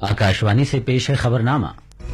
आकाशवाणी से पेश है खबरनामा।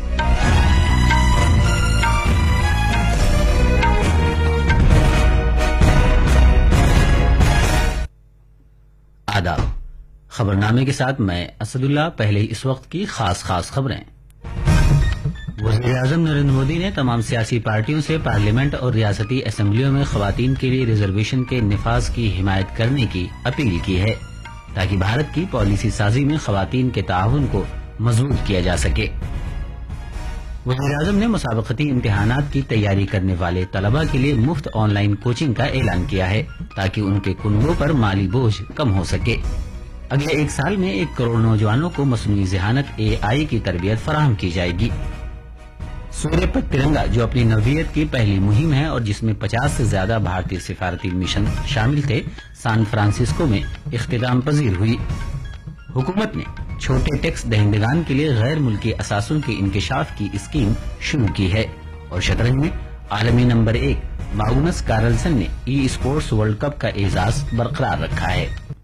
आदाब। खबरनामे के साथ मैं असदुल्ला। पहले इस वक्त की खास खबरें। वज़ीर-ए-आज़म नरेंद्र मोदी ने तमाम सियासी पार्टियों से पार्लियामेंट और रियासती असेंबलियों में खवातीन के लिए रिजर्वेशन के निफाज की हिमायत करने की अपील की है, ताकि भारत की पॉलिसी साजी में खवातीन के ताउन को मजबूत किया जा सके। वज़ीर-ए-आज़म ने मुसाबकती इम्तिहानात की तैयारी करने वाले तलबा के लिए मुफ्त ऑनलाइन कोचिंग का ऐलान किया है, ताकि उनके कुनबों पर माली बोझ कम हो सके। अगले एक साल में 1 करोड़ नौजवानों को मसनूई ज़हानत AI की तरबियत फराहम की जाएगी। सूर्य पर तिरंगा, जो अपनी नवीयत की पहली मुहिम है और जिसमें 50 से ज्यादा भारतीय सिफारती मिशन शामिल थे, सैन फ्रांसिस्को में इख्तिताम पजीर हुई। हुकूमत ने छोटे टैक्स दहिंदगान के लिए गैर मुल्की असासों के इंकशाफ की स्कीम शुरू की है। और शतरंज में आलमी नंबर 1 माग्नस कार्लसन ने ई-स्पोर्ट्स वर्ल्ड कप का एजाज बरकरार रखा है।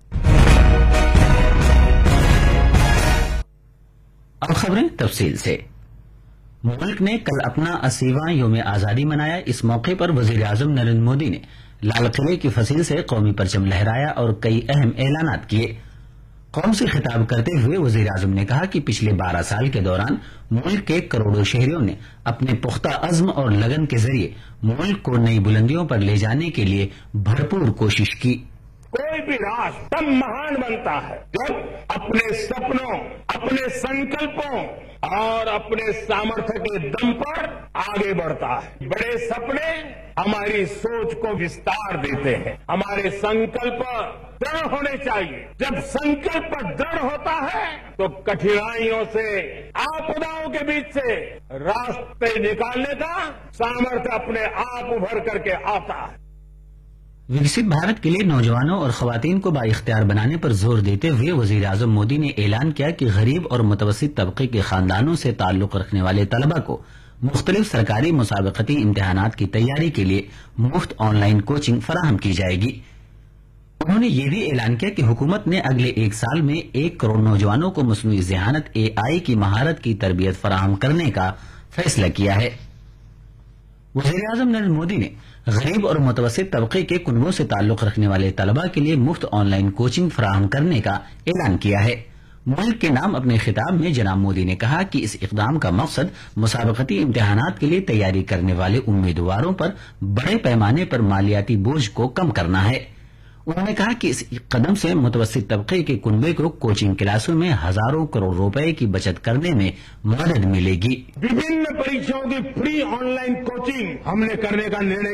अब खबरें तफसील से। मुल्क ने कल अपना 80वां यौम आजादी मनाया। इस मौके पर वज़ीर-ए-आज़म नरेंद्र मोदी ने लाल किले की फसील से कौमी परचम लहराया और कई अहम ऐलानात किए। कौम से खिताब करते हुए वज़ीर-ए-आज़म ने कहा कि पिछले 12 साल के दौरान मुल्क के करोड़ों शहरियों ने अपने पुख्ता अज़्म और लगन के जरिए मुल्क को नई बुलंदियों पर ले जाने के लिए भरपूर कोशिश की। कोई भी राष्ट्र तब महान बनता है जब अपने सपनों, अपने संकल्पों और अपने सामर्थ्य के दम पर आगे बढ़ता है। बड़े सपने हमारी सोच को विस्तार देते हैं। हमारे संकल्प दृढ़ होने चाहिए। जब संकल्प दृढ़ होता है तो कठिनाइयों से, आपदाओं के बीच से रास्ते निकालने का सामर्थ्य अपने आप उभर करके आता है। विकसित भारत के लिए नौजवानों और खवातीन को बाइख्तियार बनाने पर जोर देते हुए वज़ीर-ए-आज़म मोदी ने ऐलान किया कि गरीब और मुतवस्सित तबके के खानदानों से ताल्लुक रखने वाले तलबा को मुख्तलिफ सरकारी मुसाबकती इम्तिहानात की तैयारी के लिए मुफ्त ऑनलाइन कोचिंग फराहम की जाएगी। उन्होंने ये भी ऐलान किया कि हुकूमत ने अगले एक साल में 1 करोड़ नौजवानों को मसनूई ज़हानत AI की महारत की तरबियत फराहम करने का फैसला किया है। वज़ीर-ए-आज़म नरेंद्र मोदी ने गरीब और मुतवस्सित तबके के कुनबों से ताल्लुक रखने वाले तलबा के लिए मुफ्त ऑनलाइन कोचिंग फराहम करने का ऐलान किया है। मुल्क के नाम अपने खिताब में जनाब मोदी ने कहा कि इस इक़दाम का मकसद मुसाबकती इम्तिहानात के लिए तैयारी करने वाले उम्मीदवारों पर बड़े पैमाने पर मालियाती बोझ को कम करना है। उन्होंने कहा कि इस कदम से मुतवस्सित तबके के कुनबे को कोचिंग क्लासों में हजारों करोड़ रुपए की बचत करने में मदद मिलेगी। विभिन्न परीक्षाओं की फ्री ऑनलाइन कोचिंग हमने करने का निर्णय